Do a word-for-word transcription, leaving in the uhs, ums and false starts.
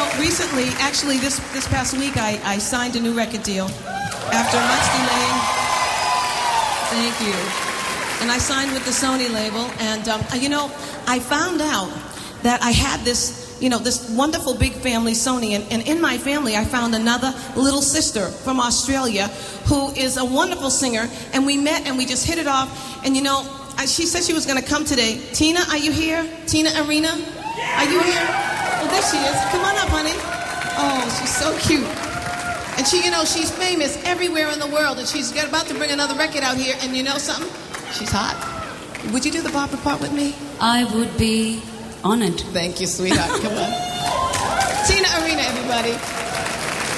recently, actually this, this past week, I, I signed a new record deal. After much delay, thank you. And I signed with the Sony label, and um, you know, I found out that I had this, you know, this wonderful big family, Sony, and, and in my family I found another little sister from Australia who is a wonderful singer, and we met and we just hit it off, and you know, I, she said she was going to come today. Tina, are you here? Tina Arena? Are you here? Oh, there she is. Come on up, honey. Oh, she's so cute. And she, you know, she's famous everywhere in the world, and she's got, about to bring another record out here, and you know something? She's hot. Would you do the Barbara part with me? I would be honored. Thank you, sweetheart. Come on. Tina Arena, everybody.